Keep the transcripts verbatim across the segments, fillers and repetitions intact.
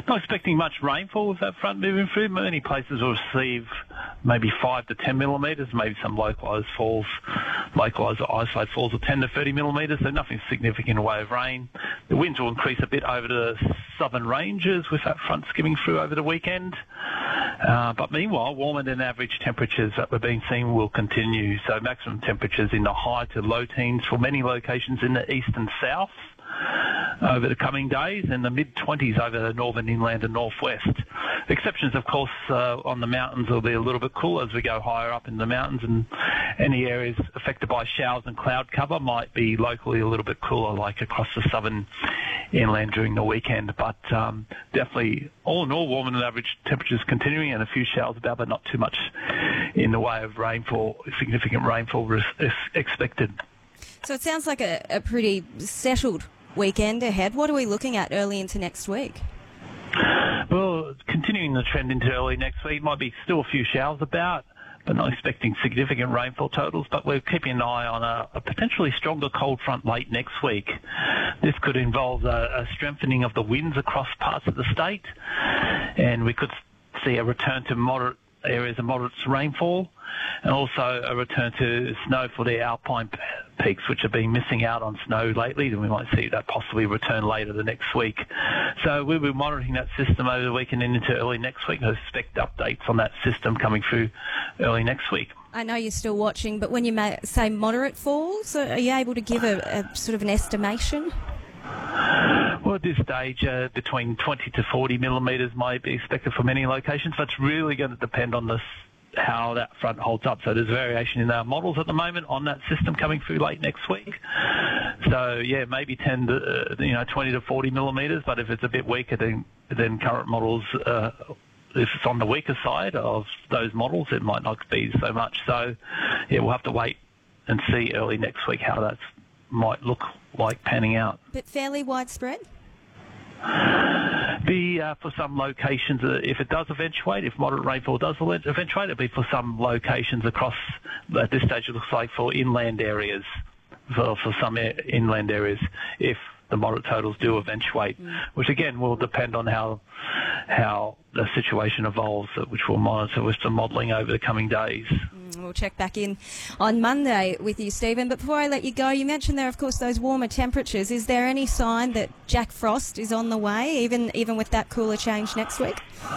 not expecting much rainfall with that front moving through. Many places will receive maybe five to ten millimetres, maybe some localised falls, localised or isolated falls of ten to thirty millimetres, so nothing significant in the way of rain. The winds will increase a bit over the southern ranges with that front skimming through over the weekend. Uh, but meanwhile, warmer than average temperatures that we've been seeing will continue. So maximum temperatures in the high to low teens for many locations in the east and south over the coming days, and the mid-twenties over the northern inland and northwest. Exceptions, of course, uh, on the mountains will be a little bit cooler as we go higher up in the mountains, and any areas affected by showers and cloud cover might be locally a little bit cooler, like across the southern inland during the weekend. But um, definitely, all in all, warmer than average temperatures continuing, and a few showers about, but not too much in the way of rainfall, significant rainfall res- expected. So it sounds like a, a pretty settled weekend ahead. What are we looking at early into next week? Well, continuing the trend into early next week, might be still a few showers about, but not expecting significant rainfall totals. But we're keeping an eye on a, a potentially stronger cold front late next week. This could involve a, a strengthening of the winds across parts of the state, and we could see a return to moderate areas of moderate rainfall, and also a return to snow for the alpine peaks, which have been missing out on snow lately, and we might see that possibly return later the next week. So we'll be monitoring that system over the weekend and into early next week. I expect updates on that system coming through early next week. I know you're still watching, but when you may say moderate falls, are you able to give a, a sort of an estimation? Well, at this stage, uh, between twenty to forty millimetres might be expected for many locations, but it's really going to depend on this, how that front holds up. So there's variation in our models at the moment on that system coming through late next week. So, yeah, maybe ten to, uh, you know, twenty to forty millimetres, but if it's a bit weaker than, than current models, uh, if it's on the weaker side of those models, it might not be so much. So, yeah, we'll have to wait and see early next week how that might look like panning out. But fairly widespread? Be uh, for some locations, uh, if it does eventuate, if moderate rainfall does eventuate, it'll be for some locations across, at this stage it looks like for inland areas, for, for some inland areas, if the moderate totals do eventuate, mm. which again will depend on how how the situation evolves, which we'll monitor with some modelling over the coming days. Mm, we'll check back in on Monday with you, Stephen. But before I let you go, you mentioned there, of course, those warmer temperatures. Is there any sign that Jack Frost is on the way, even even with that cooler change next week?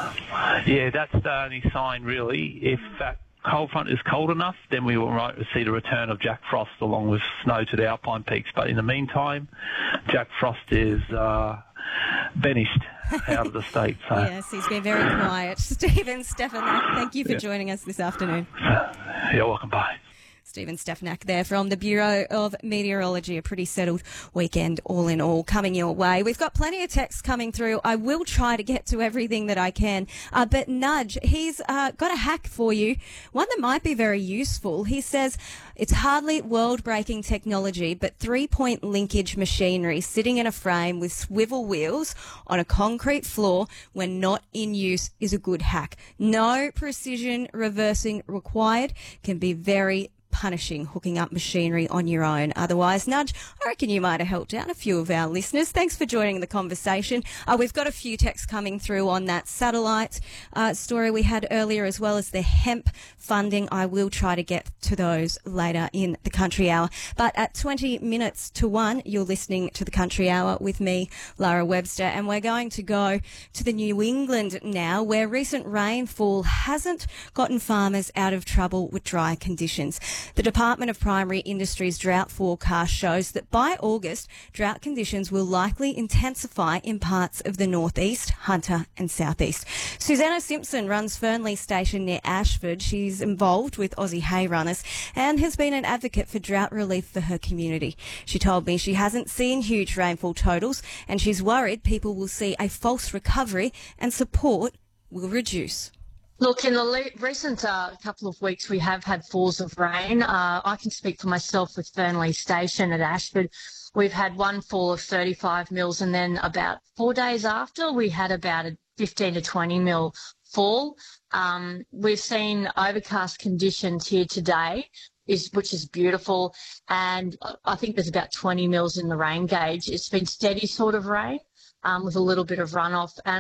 Yeah, that's the only sign, really. If that cold front is cold enough, then we will right, see the return of Jack Frost along with snow to the alpine peaks. But in the meantime, Jack Frost is uh, banished out of the state. So. Yes, he's been very quiet. Stephen Stefanak, thank you for yeah. joining us this afternoon. You're welcome. Bye. Stephen Stefanak there from the Bureau of Meteorology. A pretty settled weekend all in all coming your way. We've got plenty of texts coming through. I will try to get to everything that I can. Uh, but Nudge, he's uh, got a hack for you, one that might be very useful. He says it's hardly world-breaking technology, but three-point linkage machinery sitting in a frame with swivel wheels on a concrete floor when not in use is a good hack. No precision reversing required. Can be very punishing hooking up machinery on your own. Otherwise, Nudge, I reckon you might have helped out a few of our listeners. Thanks for joining the conversation. Uh, we've got a few texts coming through on that satellite uh, story we had earlier, as well as the hemp funding. I will try to get to those later in the Country Hour. But at twenty minutes to one, you're listening to the Country Hour with me, Lara Webster, and we're going to go to the New England now, where recent rainfall hasn't gotten farmers out of trouble with dry conditions. The Department of Primary Industries drought forecast shows that by August, drought conditions will likely intensify in parts of the northeast, Hunter and southeast. Susanna Simpson runs Fernley Station near Ashford. She's involved with Aussie Hay Runners and has been an advocate for drought relief for her community. She told me she hasn't seen huge rainfall totals and she's worried people will see a false recovery and support will reduce. Look, in the le- recent uh, couple of weeks, we have had falls of rain. Uh, I can speak for myself with Fernley Station at Ashford. We've had one fall of thirty-five mils, and then about four days after, we had about a fifteen to twenty mil fall. Um, we've seen overcast conditions here today, is which is beautiful, and I think there's about twenty mils in the rain gauge. It's been steady sort of rain um, with a little bit of runoff. And